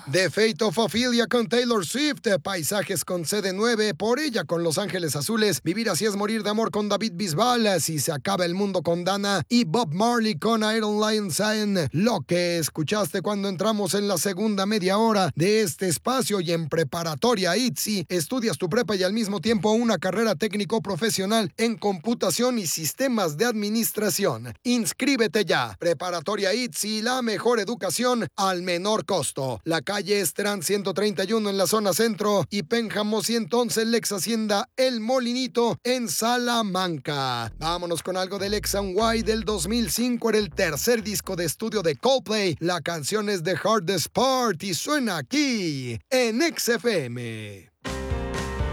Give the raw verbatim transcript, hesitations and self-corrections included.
The Fate of Ophelia con Taylor Swift, Paisajes con C D nueve, Por ella con Los Ángeles Azules, Vivir así es morir de amor con David Bisbal, Si se acaba el mundo con Dana y Bob Marley con Iron Lion Sign. Lo que escuchaste cuando entramos en la segunda media hora de este espacio. Y en Preparatoria I T S I estudias tu prepa y al mismo tiempo una carrera técnico profesional en computación y sistemas de administración. Inscríbete ya. Preparatoria I T S I, la mejor educación al menor costo. La calle Estrán ciento treinta y uno en la zona centro y Pénjamo ciento once en Lex Hacienda El Molinito en Salamanca. Vámonos con algo del X and Y del dos mil cinco. Era el tercer disco de estudio de Coldplay. La canción es The Hardest Part y suena aquí en X F M.